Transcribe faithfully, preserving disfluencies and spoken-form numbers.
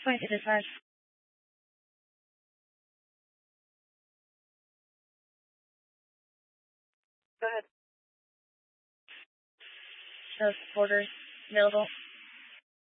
Fine, it is ours. Go ahead. No supporters available.